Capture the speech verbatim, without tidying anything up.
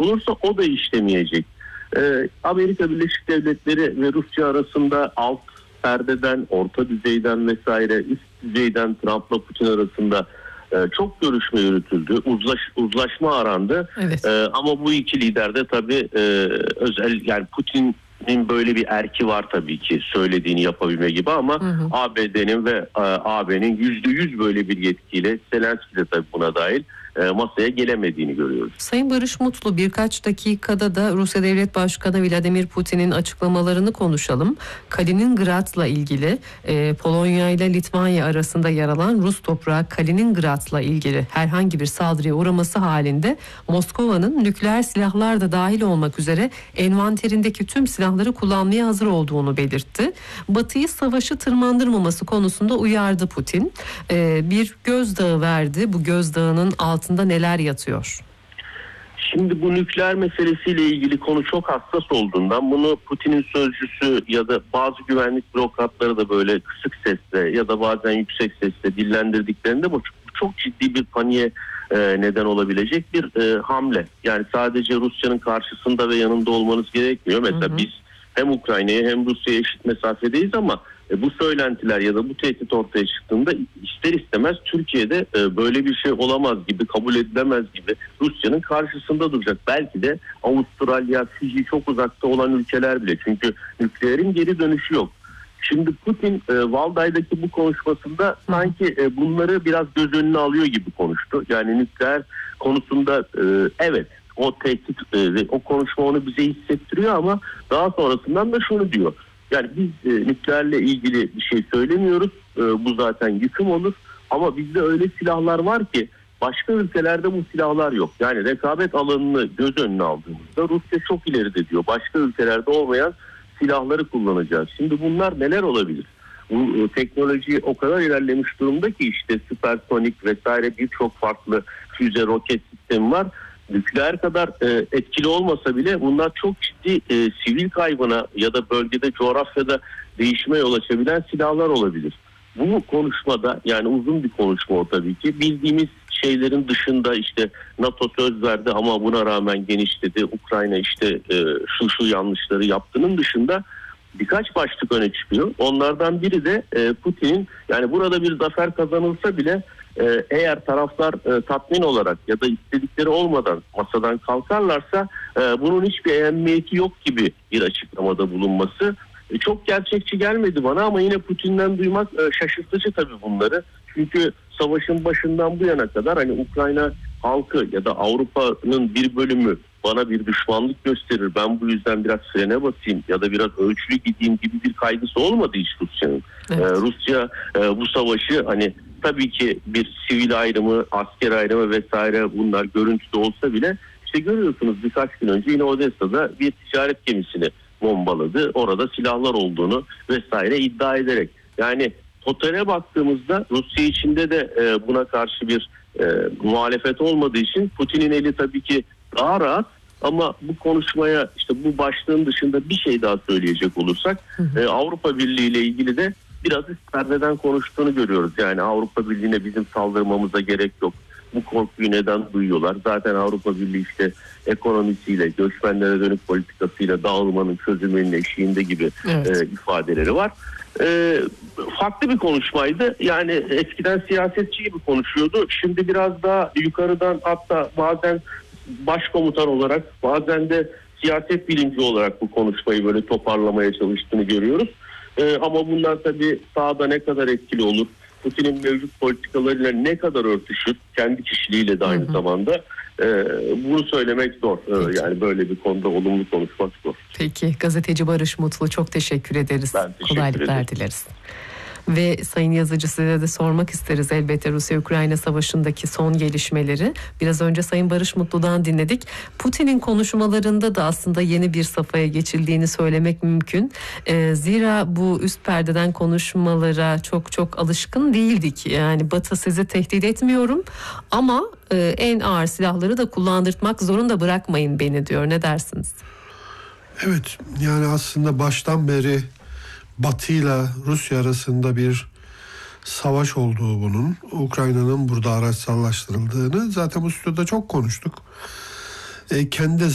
olursa o da işlemeyecek. Ee, Amerika Birleşik Devletleri ve Rusya arasında alt perdeden, orta düzeyden vesaire üst düzeyden Trump'la Putin arasında e, çok görüşme yürütüldü. Uzlaş, uzlaşma arandı. Evet. E, ama bu iki lider de tabii e, özel, yani Putin'in böyle bir erki var tabii ki söylediğini yapabilme gibi ama hı hı. A B D'nin ve e, A B'nin yüzde yüz böyle bir yetkiyle, Zelenski de tabii buna dahil, masaya gelemediğini görüyoruz. Sayın Barış Mutlu, birkaç dakikada da Rusya Devlet Başkanı Vladimir Putin'in açıklamalarını konuşalım. Kaliningrad'la ilgili e, Polonya ile Litvanya arasında yer alan Rus toprağı Kaliningrad'la ilgili herhangi bir saldırıya uğraması halinde Moskova'nın nükleer silahlar da dahil olmak üzere envanterindeki tüm silahları kullanmaya hazır olduğunu belirtti. Batı'yı savaşı tırmandırmaması konusunda uyardı Putin. E, bir gözdağı verdi. Bu gözdağının altı neler yatıyor? Şimdi bu nükleer meselesiyle ilgili konu çok hassas olduğundan bunu Putin'in sözcüsü ya da bazı güvenlik bürokratları da böyle kısık sesle ya da bazen yüksek sesle dillendirdiklerinde bu çok ciddi bir paniğe e, neden olabilecek bir e, hamle. Yani sadece Rusya'nın karşısında ve yanında olmanız gerekmiyor. Mesela hı hı. biz hem Ukrayna'ya hem Rusya'ya eşit mesafedeyiz ama E, bu söylentiler ya da bu tehdit ortaya çıktığında ister istemez Türkiye'de e, böyle bir şey olamaz gibi, kabul edilemez gibi Rusya'nın karşısında duracak. Belki de Avustralya, Fiji çok uzakta olan ülkeler bile. Çünkü nükleerin geri dönüşü yok. Şimdi Putin e, Valday'daki bu konuşmasında sanki e, bunları biraz göz önüne alıyor gibi konuştu. Yani nükleer konusunda e, evet o tehdit e, ve o konuşma onu bize hissettiriyor ama daha sonrasından da şunu diyor. Yani biz e, nükleerle ilgili bir şey söylemiyoruz. E, bu zaten yıkım olur. Ama bizde öyle silahlar var ki başka ülkelerde bu silahlar yok. Yani rekabet alanını göz önüne aldığımızda Rusya çok ileride diyor. Başka ülkelerde olmayan silahları kullanacağız. Şimdi bunlar neler olabilir? Bu e, teknoloji o kadar ilerlemiş durumda ki işte süpersonik vesaire birçok farklı füze, roket sistemi var. Nükleer kadar e, etkili olmasa bile bunlar çok ciddi e, sivil kaybına ya da bölgede, coğrafyada değişime yol açabilen silahlar olabilir. Bu konuşmada, yani uzun bir konuşma o tabii ki, bildiğimiz şeylerin dışında işte NATO söz verdi ama buna rağmen genişledi. Ukrayna işte e, şu şu yanlışları yaptığının dışında birkaç başlık öne çıkıyor. Onlardan biri de e, Putin'in, yani burada bir zafer kazanılsa bile e, eğer taraflar e, tatmin olarak ya da istedikleri olmadan masadan kalkarlarsa e, bunun hiçbir ehemmiyeti yok gibi bir açıklamada bulunması e, çok gerçekçi gelmedi bana ama yine Putin'den duymak e, şaşırtıcı tabii bunları. Çünkü savaşın başından bu yana kadar hani Ukrayna halkı ya da Avrupa'nın bir bölümü bana bir düşmanlık gösterir, ben bu yüzden biraz frene basayım ya da biraz ölçülü gideyim gibi bir kaygısı olmadı hiç Rusya'nın. Evet. Ee, Rusya e, bu savaşı hani tabii ki bir sivil ayrımı, asker ayrımı vesaire bunlar görüntüde olsa bile işte görüyorsunuz birkaç gün önce yine Odessa'da bir ticaret gemisini bombaladı. Orada silahlar olduğunu vesaire iddia ederek. Yani totale baktığımızda Rusya içinde de e, buna karşı bir e, muhalefet olmadığı için Putin'in eli tabii ki daha rahat. Ama bu konuşmaya işte bu başlığın dışında bir şey daha söyleyecek olursak hı hı. E, Avrupa Birliği ile ilgili de biraz üst perdeden konuştuğunu görüyoruz. Yani Avrupa Birliği'ne bizim saldırmamıza gerek yok. Bu korkuyu neden duyuyorlar? Zaten Avrupa Birliği işte ekonomisiyle, göçmenlere dönük politikasıyla dağılmanın çözümünün eşiğinde gibi evet. e, ifadeleri var. E, farklı bir konuşmaydı. Yani eskiden siyasetçi gibi konuşuyordu. Şimdi biraz daha yukarıdan, hatta bazen başkomutan olarak, bazen de siyaset bilimci olarak bu konuşmayı böyle toparlamaya çalıştığını görüyoruz. Ee, ama bunlar tabii sahada ne kadar etkili olur, Putin'in mevcut politikalarıyla ne kadar örtüşür, kendi kişiliğiyle de aynı hı hı. zamanda e, bunu söylemek zor. Ee, yani böyle bir konuda olumlu konuşmak zor. Peki, gazeteci Barış Mutlu, çok teşekkür ederiz. Ben teşekkür Kolaylıklar ederim. dileriz. Ve sayın yazıcı, size de sormak isteriz elbette Rusya-Ukrayna savaşındaki son gelişmeleri. Biraz önce Sayın Barış Mutlu'dan dinledik. Putin'in konuşmalarında da aslında yeni bir safhaya geçildiğini söylemek mümkün. Ee, zira bu üst perdeden konuşmalara çok çok alışkın değildik. Yani Batı sizi tehdit etmiyorum ama e, en ağır silahları da kullandırtmak zorunda bırakmayın beni diyor. Ne dersiniz? Evet, yani aslında baştan beri Batı ile Rusya arasında bir savaş olduğu bunun, Ukrayna'nın burada araçsallaştırıldığını zaten bu stüdyoda çok konuştuk. E, kendi